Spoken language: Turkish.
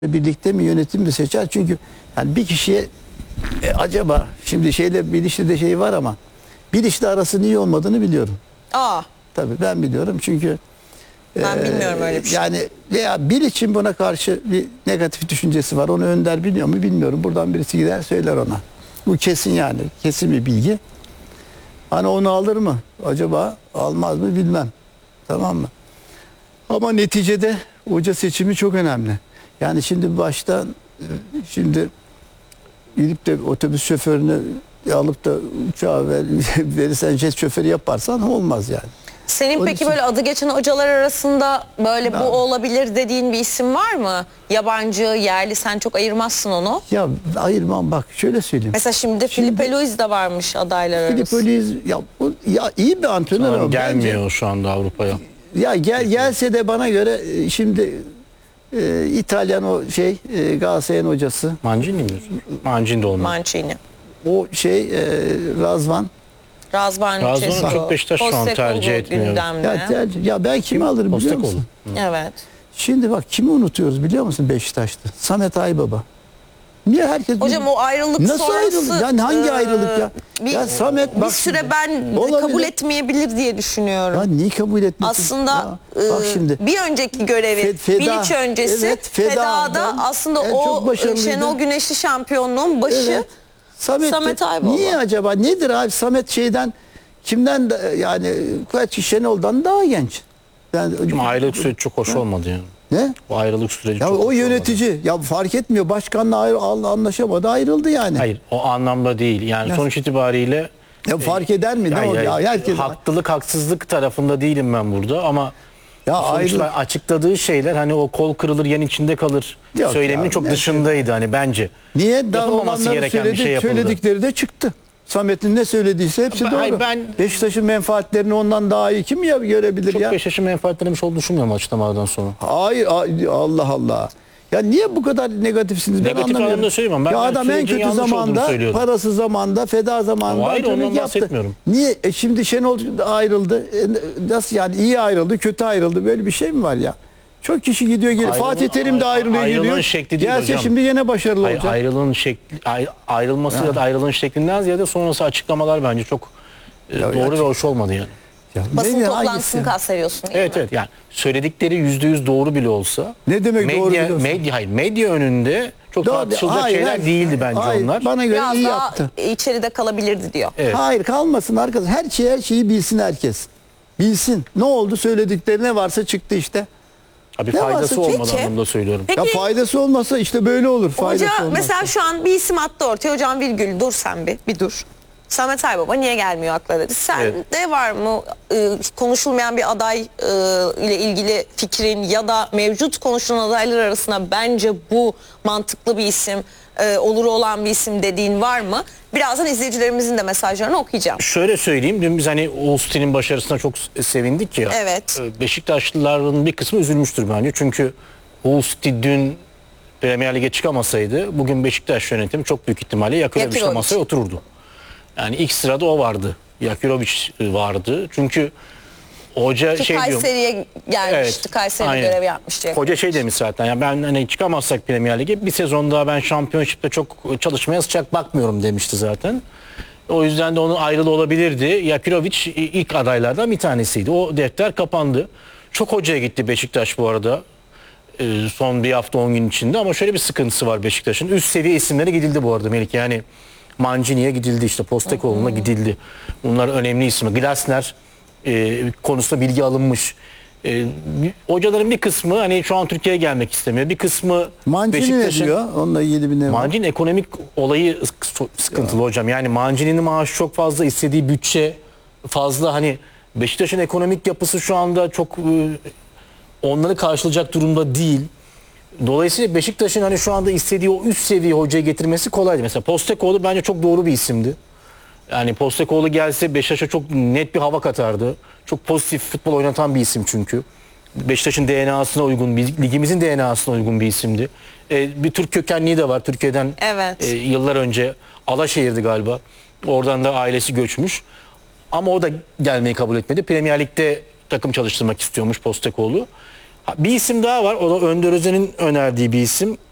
birlikte mi yönetim mi seçer? Çünkü yani bir kişiye acaba şimdi Biliş'te de şey var ama Biliş'le arasının iyi olmadığını biliyorum. Aa, Tabii ben biliyorum çünkü ben bilmiyorum öyle bir şey. yani veya Biliş'in buna karşı bir negatif düşüncesi var. Onu Önder biliyor mu bilmiyorum. Buradan birisi gider söyler ona. Bu kesin yani. Kesin bir bilgi. Hani onu alır mı? Acaba almaz mı bilmem. Tamam mı? Ama neticede hoca seçimi çok önemli. Yani şimdi baştan şimdi gidip de otobüs şoförünü alıp da uçağa verirsen jet şoförü yaparsan olmaz yani. Senin Onun peki için- böyle adı geçen hocalar arasında böyle bu Ben- olabilir dediğin bir isim var mı? Yabancı, yerli, sen çok ayırmazsın onu. Ya ayırmam bak şöyle söyleyeyim. Mesela şimdi Filipe Luis de varmış adaylar Filipe arasında. Luis ya iyi bir antrenör Sanırım ama gelmiyor bence, şu anda Avrupa'ya. ya gelse de bana göre şimdi İtalyan o Galatasaray'ın hocası Mancini mi diyorsun? Mancini de olmaz. Mancini. o Razvan Razvan Razvan'ı Çesko, çok Beşiktaş şu an Postecoglou tercih etmiyor. gündemde. ya ben kimi alırım biliyor Postecoğlu. musun? Evet. Şimdi bak kimi unutuyoruz biliyor musun Beşiktaş'ta? Samet Aybaba. Niye herkes Hocam o ayrılık nasıl sonrası... ayrılık? Yani hangi ayrılık ya? Ya Samet bir bak süre şimdi. ben Olabilir. kabul etmeyebilir diye düşünüyorum. Ya niye kabul etmesin? Aslında Ya, bak şimdi. bir önceki görevi Bilic öncesi evet, Feda'da aslında çok o başarılıydı. Şenol Güneşli şampiyonluğun başı Evet. Samet Aybaba. Niye acaba? Nedir abi Samet kimden yani Şenol'dan daha genç. Yani, Ama ayrılık süreci çok hoş olmadı yani. ne? O ayrılık süreci Ya çok o hoş yönetici ya fark etmiyor. Başkanla anlaşamadı ayrıldı yani. olmadı. Hayır o anlamda değil. Yani sonuç itibariyle Ya fark eder mi? Ne hayır, oldu? hayır. Ya herkes Haklılık haksızlık tarafında değilim ben burada ama ya sonuçta ayrı açıkladığı şeyler hani o kol kırılır yen içinde kalır Yok söyleminin ya, çok ne- dışındaydı hani bence. niye daha Yapılmaması olanları gereken bir şey yapıldı. söyledikleri de çıktı. Samet'in ne söylediyse hepsi doğru. Hayır, ben- Beşiktaş'ın menfaatlerini ondan daha iyi kim ya görebilir Çok ya? Beşiktaş'ın menfaatlenmiş olduğunu düşünmüyorum açıklamalardan sonra. Hayır Allah Allah. Ya niye bu kadar negatifsiniz? Ben Negatif anlamıyorum. anlamda söylemiyorum. Ben ya adam en sürecin kötü yanlış olduğunu zamanda, söylüyorum. parasız zamanda, feda zamanında Hayır, antrenörlük ondan yaptı. bahsetmiyorum. Niye? Şimdi Şenol ayrıldı. Nasıl yani iyi ayrıldı, kötü ayrıldı. Böyle bir şey mi var ya? Çok kişi gidiyor geliyor. Fatih Terim de ayrılıyor ayrılığın geliyor. şekli değil Gelse hocam. şimdi yine başarılı Hayır, olacak. ayrılığın şekli, ayrılması ya da ayrılığın şeklinden ziyade sonrası açıklamalar bence çok doğru ve hoş olmadı yani. Ya Basın ne- toplantısını hangisi? kastediyorsun değil Evet mi? evet yani söyledikleri %100 doğru bile olsa. Ne demek doğru biliyorsun? Medya önünde çok Doğru, tartışılacak hayır, şeyler hayır. değildi bence Hayır, onlar. Bana göre Biraz iyi daha yaptı. içeride kalabilirdi diyor. Evet. Hayır kalmasın arkadaş. Her şeyi bilsin herkes. Bilsin. Ne oldu söyledikleri ne varsa çıktı işte. Abi Ne faydası varsa- olmadan Peki. anlamda söylüyorum. Peki Ya faydası olmasa işte böyle olur. Faydası hoca olmazsa. mesela şu an bir isim attı ortaya. Hocam virgül dur sen bir dur. Samet Aybaba niye gelmiyor akla dedi. Sen Evet. de var mı konuşulmayan bir aday ile ilgili fikrin ya da mevcut konuşulan adaylar arasında bence bu mantıklı bir isim, oluru olan bir isim dediğin var mı? Birazdan izleyicilerimizin de mesajlarını okuyacağım. Şöyle söyleyeyim, dün biz hani Oğuzhan'ın başarısına çok sevindik ya. Evet. Beşiktaşlıların bir kısmı üzülmüştür bence. Çünkü Oğuzhan dün Premier Lig'e çıkamasaydı bugün Beşiktaş yönetimi çok büyük ihtimalle Yakirovic'le Yakirovic. masaya otururdu. Yani ilk sırada o vardı. Yakirovic vardı. Çünkü hoca Ki şey diyor. Kayseri'ye gelmişti. Evet, Kayseri'de aynen. görev yapmıştı. Hoca şey demiş zaten ya ben hani çıkamazsak Premier Lig'e bir sezon daha ben şampiyonşipte çok çalışmaya sıcak bakmıyorum demişti zaten. O yüzden de onun ayrılığı olabilirdi. Yakirovic ilk adaylardan bir tanesiydi. O defter kapandı. Çok hocaya gitti Beşiktaş bu arada. Son bir hafta 10 gün içinde ama şöyle bir sıkıntısı var Beşiktaş'ın. Üst seviye isimlere gidildi bu arada Melik. Yani Mancini'ye gidildi işte Postecoglou'na gidildi. Bunlar önemli isimler. Glasner konusunda bilgi alınmış. Hocaların bir kısmı hani şu an Türkiye'ye gelmek istemiyor. Bir kısmı Mancini ne diyor? Onunla ilgili bir ne var? Mancini ekonomik olayı sıkıntılı hocam. Yani Mancini'nin maaşı çok fazla, istediği bütçe fazla. Hani Beşiktaş'ın ekonomik yapısı şu anda çok onları karşılayacak durumda değil. Dolayısıyla Beşiktaş'ın hani şu anda istediği o üst seviye hocayı getirmesi kolaydı. Mesela Postecoglou bence çok doğru bir isimdi. Yani Postecoglou gelse Beşiktaş'a çok net bir hava katardı. Çok pozitif futbol oynatan bir isim çünkü. Beşiktaş'ın DNA'sına uygun, ligimizin DNA'sına uygun bir isimdi. Bir Türk kökenliği de var. Türkiye'den Evet. yıllar önce Alaşehir'di galiba. Oradan da ailesi göçmüş. Ama o da gelmeyi kabul etmedi. Premier Lig'de takım çalıştırmak istiyormuş Postecoglou. Bir isim daha var. O da Önder Özen'in önerdiği bir isim.